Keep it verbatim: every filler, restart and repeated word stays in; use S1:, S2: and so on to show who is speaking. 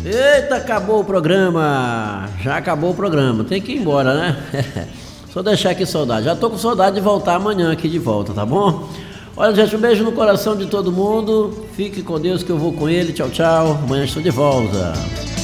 S1: Eita, acabou o programa. Já acabou o programa. Tem que ir embora, né? Só deixar aqui saudade. Já tô com saudade de voltar amanhã aqui de volta, tá bom? Olha, gente, um beijo no coração de todo mundo. Fique com Deus que eu vou com ele. Tchau, tchau. Amanhã estou de volta.